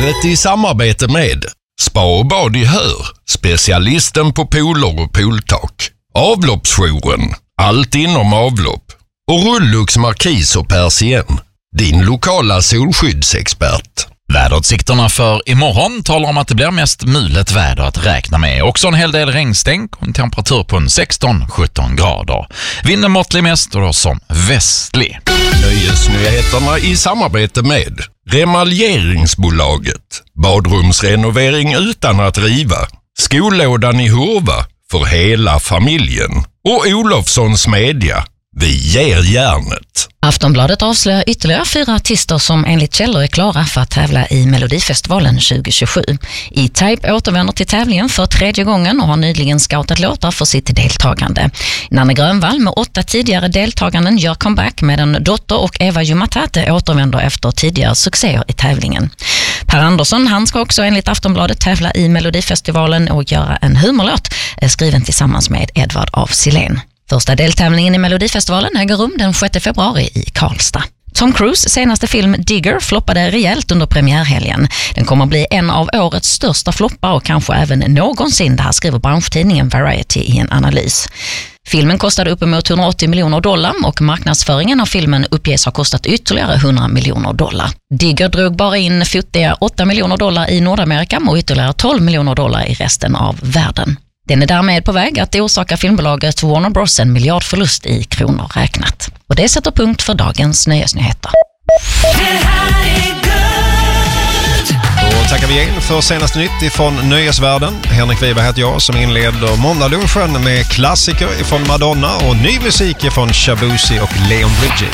Programmet i samarbete med Spa och bad i Hör, specialisten på pooler och pooltak. Avloppsjouren, allt inom avlopp. Och Rullux Markis och Persien, din lokala solskyddsexpert. Väderutsikterna för imorgon talar om att det blir mest mulet väder att räkna med. Också en hel del regnstänk och en temperatur på en 16-17 grader. Vinden måttlig mest och då som västlig. Nöjesnyheterna i samarbete med Remaljeringsbolaget. Badrumsrenovering utan att riva. Skollådan i Hurva för hela familjen. Och Olofssons Media. Vi ger järnet. Aftonbladet avslöjar ytterligare 4 artister som enligt källor är klara för att tävla i Melodifestivalen 2027. E-Type återvänder till tävlingen för 3:e gången och har nyligen scoutat låtar för sitt deltagande. Nanne Grönvall med 8 tidigare deltaganden gör comeback med en dotter och Eva Jumatate återvänder efter tidigare succéer i tävlingen. Per Andersson, han ska också enligt Aftonbladet tävla i Melodifestivalen och göra en humorlåt skriven tillsammans med Edvard af Sillén. Första deltävlingen i Melodifestivalen äger rum den 6 februari i Karlstad. Tom Cruise senaste film Digger floppade rejält under premiärhelgen. Den kommer att bli en av årets största floppar och kanske även någonsin, det här skriver branschtidningen Variety i en analys. Filmen kostade uppemot $180 miljoner och marknadsföringen av filmen uppges ha kostat ytterligare $100 miljoner. Digger drog bara in futtiga $8 miljoner i Nordamerika och ytterligare $12 miljoner i resten av världen. Den är därmed på väg att orsaka filmbolaget Warner Bros. En miljardförlust i kronor räknat. Och det sätter punkt för dagens nöjesnyheter. Då tackar vi igen för senaste nytt ifrån nöjesvärlden. Henrik Wiberg heter jag som inleder måndagslunchen med klassiker ifrån Madonna och ny musik ifrån Shabuzi och Leon Bridges.